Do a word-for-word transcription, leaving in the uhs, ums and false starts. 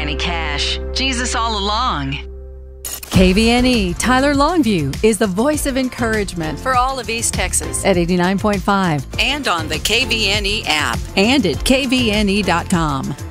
Johnny Cash. Jesus all along. K V N E Tyler Longview is the voice of encouragement for all of East Texas at eighty-nine point five and on the K V N E app and at K V N E dot com.